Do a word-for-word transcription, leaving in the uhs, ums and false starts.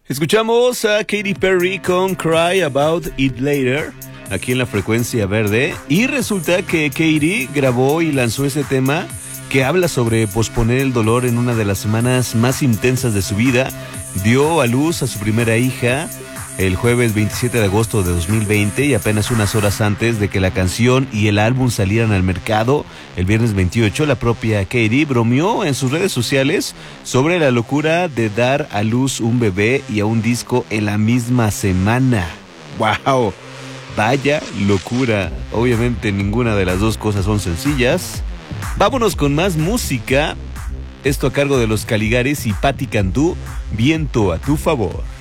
Escuchamos a Katy Perry con Cry About It Later, aquí en la frecuencia verde, y resulta que Katy grabó y lanzó ese tema que habla sobre posponer el dolor en una de las semanas más intensas de su vida. Dio a luz a su primera hija el jueves veintisiete de agosto de dos mil veinte y apenas unas horas antes de que la canción y el álbum salieran al mercado, el viernes veintiocho, la propia Katy bromeó en sus redes sociales sobre la locura de dar a luz un bebé y a un disco en la misma semana. ¡Wow! Vaya locura. Obviamente ninguna de las dos cosas son sencillas. Vámonos con más música. Esto a cargo de los Caligaris y Patti Cantú, Viento a tu favor.